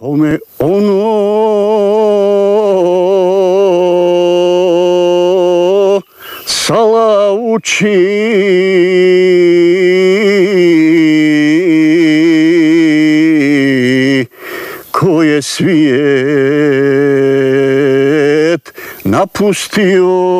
Kome ono sala uči, ko je svijet napustio.